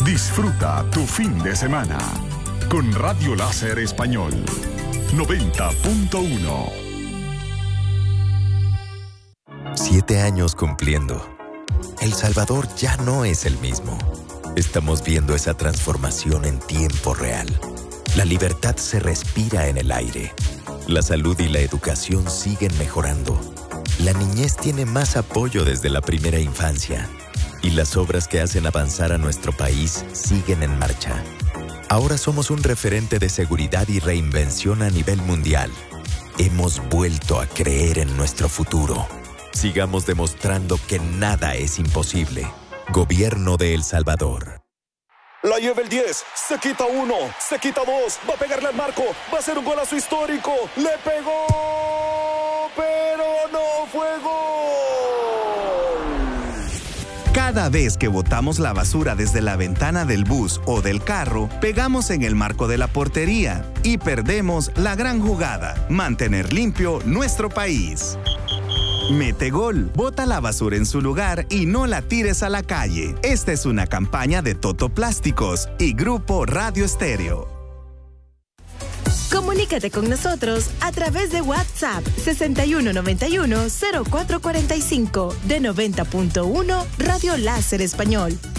Disfruta tu fin de semana con Radio Láser Español 90.1. 7 años cumpliendo. El Salvador ya no es el mismo. Estamos viendo esa transformación en tiempo real. La libertad se respira en el aire. La salud y la educación siguen mejorando. La niñez tiene más apoyo desde la primera infancia. Y las obras que hacen avanzar a nuestro país siguen en marcha. Ahora somos un referente de seguridad y reinvención a nivel mundial. Hemos vuelto a creer en nuestro futuro. Sigamos demostrando que nada es imposible. Gobierno de El Salvador. La lleva el 10, se quita 1, se quita 2, va a pegarle al marco, va a ser un golazo histórico, le pegó, pero no fue gol. Cada vez que botamos la basura desde la ventana del bus o del carro, pegamos en el marco de la portería y perdemos la gran jugada, mantener limpio nuestro país. Mete gol, bota la basura en su lugar y no la tires a la calle. Esta es una campaña de Toto Plásticos y Grupo Radio Estéreo. Comunícate con nosotros a través de WhatsApp 6191-0445 de 90.1 Radio Láser Español.